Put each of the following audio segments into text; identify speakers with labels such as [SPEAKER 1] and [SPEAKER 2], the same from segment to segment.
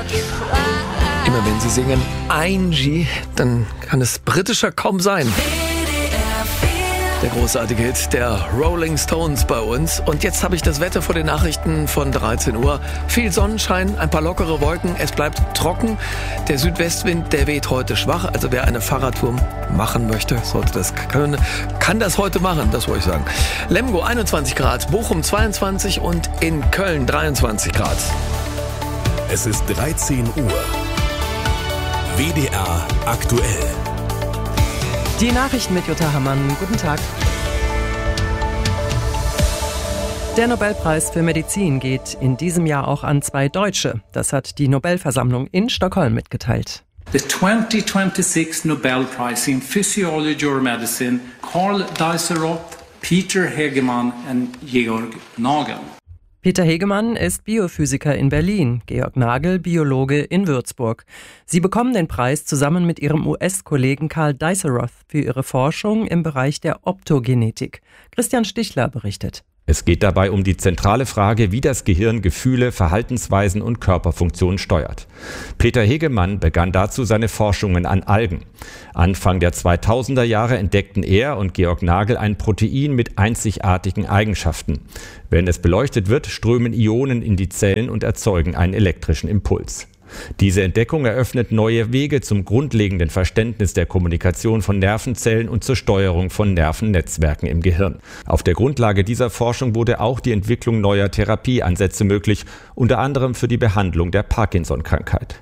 [SPEAKER 1] Immer wenn sie singen Angie, dann kann es britischer kaum sein. Der großartige Hit der Rolling Stones bei uns. Und jetzt habe ich das Wetter vor den Nachrichten von 13 Uhr. Viel Sonnenschein, ein paar lockere Wolken, es bleibt trocken. Der Südwestwind, der weht heute schwach. Also wer eine Fahrradtour machen möchte, sollte das können, kann das heute machen, das wollte ich sagen. Lemgo 21 Grad, Bochum 22 und in Köln 23 Grad.
[SPEAKER 2] Es ist 13 Uhr. WDR aktuell.
[SPEAKER 3] Die Nachrichten mit Jutta Hammann. Guten Tag. Der Nobelpreis für Medizin geht in diesem Jahr auch an 2 Deutsche. Das hat die Nobelversammlung in Stockholm mitgeteilt.
[SPEAKER 4] The 2026 Nobel Prize in Physiology or Medicine, Karl Deiseroth, Peter Hegemann und Georg Nagel.
[SPEAKER 3] Peter Hegemann ist Biophysiker in Berlin, Georg Nagel Biologe in Würzburg. Sie bekommen den Preis zusammen mit ihrem US-Kollegen Karl Deiseroth für ihre Forschung im Bereich der Optogenetik. Christian Stichler berichtet.
[SPEAKER 5] Es geht dabei um die zentrale Frage, wie das Gehirn Gefühle, Verhaltensweisen und Körperfunktionen steuert. Peter Hegemann begann dazu seine Forschungen an Algen. Anfang der 2000er Jahre entdeckten er und Georg Nagel ein Protein mit einzigartigen Eigenschaften. Wenn es beleuchtet wird, strömen Ionen in die Zellen und erzeugen einen elektrischen Impuls. Diese Entdeckung eröffnet neue Wege zum grundlegenden Verständnis der Kommunikation von Nervenzellen und zur Steuerung von Nervennetzwerken im Gehirn. Auf der Grundlage dieser Forschung wurde auch die Entwicklung neuer Therapieansätze möglich, unter anderem für die Behandlung der Parkinson-Krankheit.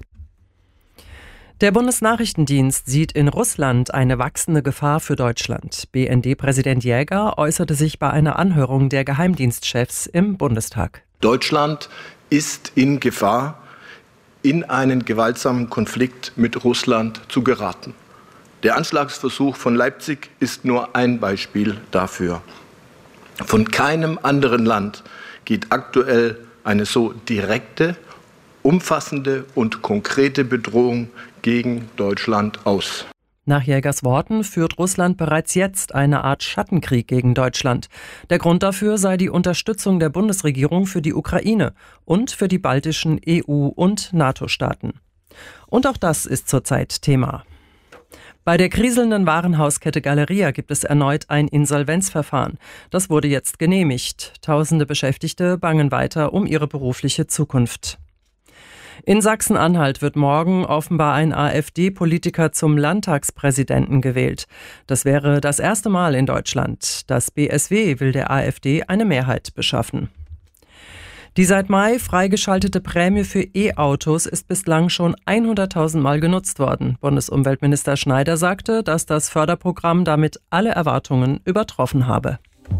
[SPEAKER 3] Der Bundesnachrichtendienst sieht in Russland eine wachsende Gefahr für Deutschland. BND-Präsident Jäger äußerte sich bei einer Anhörung der Geheimdienstchefs im Bundestag.
[SPEAKER 6] Deutschland ist in Gefahr, in einen gewaltsamen Konflikt mit Russland zu geraten. Der Anschlagsversuch von Leipzig ist nur ein Beispiel dafür. Von keinem anderen Land geht aktuell eine so direkte, umfassende und konkrete Bedrohung gegen Deutschland aus.
[SPEAKER 3] Nach Jägers Worten führt Russland bereits jetzt eine Art Schattenkrieg gegen Deutschland. Der Grund dafür sei die Unterstützung der Bundesregierung für die Ukraine und für die baltischen EU- und NATO-Staaten. Und auch das ist zurzeit Thema. Bei der kriselnden Warenhauskette Galeria gibt es erneut ein Insolvenzverfahren. Das wurde jetzt genehmigt. Tausende Beschäftigte bangen weiter um ihre berufliche Zukunft. In Sachsen-Anhalt wird morgen offenbar ein AfD-Politiker zum Landtagspräsidenten gewählt. Das wäre das erste Mal in Deutschland. Das BSW will der AfD eine Mehrheit beschaffen. Die seit Mai freigeschaltete Prämie für E-Autos ist bislang schon 100.000 Mal genutzt worden. Bundesumweltminister Schneider sagte, dass das Förderprogramm damit alle Erwartungen übertroffen habe.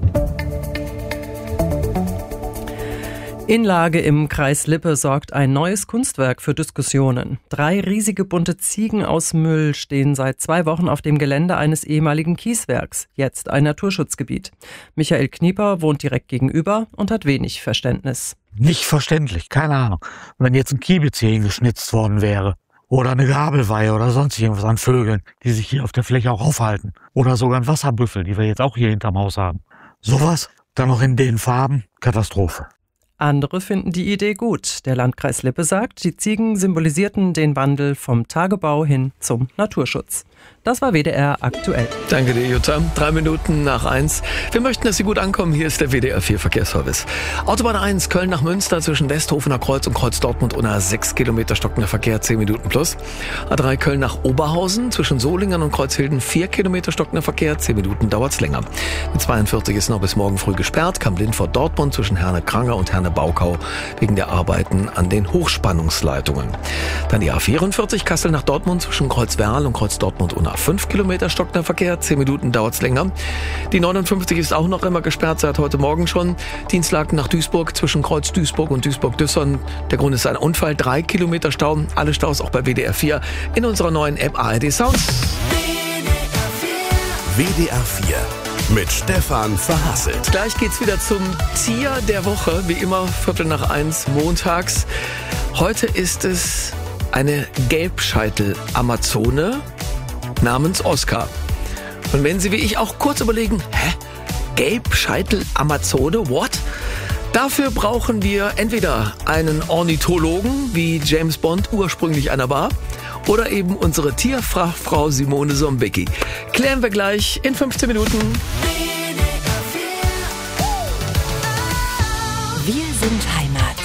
[SPEAKER 3] In Lage im Kreis Lippe sorgt ein neues Kunstwerk für Diskussionen. 3 riesige bunte Ziegen aus Müll stehen seit 2 Wochen auf dem Gelände eines ehemaligen Kieswerks, jetzt ein Naturschutzgebiet. Michael Knieper wohnt direkt gegenüber und hat wenig Verständnis.
[SPEAKER 7] Nicht verständlich, keine Ahnung. Wenn jetzt ein Kiebitz hier hingeschnitzt worden wäre oder eine Gabelweihe oder sonst irgendwas an Vögeln, die sich hier auf der Fläche auch aufhalten oder sogar ein Wasserbüffel, die wir jetzt auch hier hinterm Haus haben. Sowas, dann noch in den Farben, Katastrophe.
[SPEAKER 3] Andere finden die Idee gut. Der Landkreis Lippe sagt, die Ziegen symbolisierten den Wandel vom Tagebau hin zum Naturschutz. Das war WDR aktuell.
[SPEAKER 1] Danke dir, Jutta. 1:03. Wir möchten, dass Sie gut ankommen. Hier ist der WDR 4 Verkehrsservice. Autobahn 1, Köln nach Münster zwischen Westhofener Kreuz und Kreuz Dortmund unter 6 Kilometer stockender Verkehr, 10 Minuten plus. A3 Köln nach Oberhausen zwischen Solingen und Kreuzhilden 4 Kilometer stockender Verkehr, 10 Minuten dauert's länger. Die 42 ist noch bis morgen früh gesperrt. Kamp-Lint vor Dortmund zwischen Herne-Kranger und Herne-Baukau wegen der Arbeiten an den Hochspannungsleitungen. Dann die A44 Kassel nach Dortmund zwischen Kreuz Werl und Kreuz Dortmund unter 5 Kilometer stockender Verkehr, 10 Minuten dauert's länger. Die 59 ist auch noch immer gesperrt, seit heute Morgen schon. Dienstlaken nach Duisburg zwischen Kreuz Duisburg und Duisburg-Düssern. Der Grund ist ein Unfall, 3 Kilometer Stau. Alle Staus auch bei WDR 4 in unserer neuen App ARD Sounds.
[SPEAKER 2] WDR 4 mit Stefan Verhasselt.
[SPEAKER 1] Gleich geht's wieder zum Tier der Woche, wie immer 1:45 montags. Heute ist es eine Gelbscheitel-Amazone namens Oscar. Und wenn Sie wie ich auch kurz überlegen, Gelbscheitel-Amazone, what? Dafür brauchen wir entweder einen Ornithologen, wie James Bond ursprünglich einer war, oder eben unsere Tierfachfrau Simone Sombicki. Klären wir gleich in 15 Minuten.
[SPEAKER 8] Wir sind Heimat.